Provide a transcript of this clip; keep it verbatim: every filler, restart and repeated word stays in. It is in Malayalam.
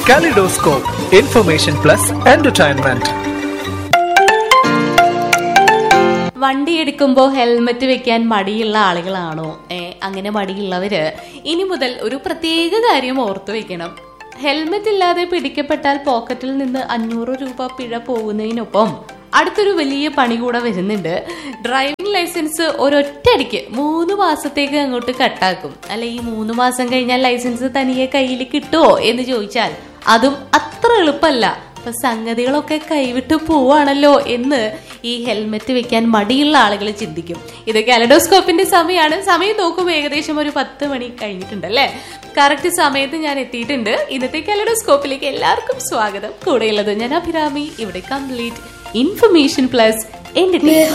Kaleidoscope, information plus entertainment. വണ്ടി എടുക്കുമ്പോൾ ഹെൽമെറ്റ് വെക്കാൻ മടിയുള്ള ആളുകളാണോ? ഏ അങ്ങനെ മടിയുള്ളവര് ഇനി മുതൽ ഒരു പ്രത്യേക കാര്യം ഓർത്തു വെക്കണം. ഹെൽമെറ്റ് ഇല്ലാതെ പിടിക്കപ്പെട്ടാൽ പോക്കറ്റിൽ നിന്ന് അഞ്ഞൂറ് രൂപ പിഴ പോകുന്നതിനൊപ്പം അടുത്തൊരു വലിയ പണി കൂടെ വരുന്നുണ്ട്. ഡ്രൈവിംഗ് ലൈസൻസ് ഒരൊറ്റയടിക്ക് മൂന്ന് മാസത്തേക്ക് അങ്ങോട്ട് കട്ടാക്കും. അല്ല, ഈ മൂന്ന് മാസം കഴിഞ്ഞാൽ ലൈസൻസ് തനിയെ കയ്യിൽ കിട്ടുമോ എന്ന് ചോദിച്ചാൽ അതും അത്ര എളുപ്പമല്ല. അപ്പൊ സംഗതികളൊക്കെ കൈവിട്ട് പോവാണല്ലോ എന്ന് ഈ ഹെൽമെറ്റ് വെക്കാൻ മടിയുള്ള ആളുകൾ ചിന്തിക്കും. ഇത് കാലഡോസ്കോപ്പിന്റെ സമയമാണ്. സമയം നോക്കുമ്പോൾ ഏകദേശം ഒരു പത്ത് മണി കഴിഞ്ഞിട്ടുണ്ടല്ലേ. കറക്റ്റ് സമയത്ത് ഞാൻ എത്തിയിട്ടുണ്ട്. ഇന്നത്തെ കാലഡോസ്കോപ്പിലേക്ക് എല്ലാവർക്കും സ്വാഗതം. കൂടെയുള്ളത് ഞാൻ അഭിരാമി. ഇവിടെ കംപ്ലീറ്റ് ഇൻഫർമേഷൻ പ്ലസ് എന്റർടൈൻമെന്റ്.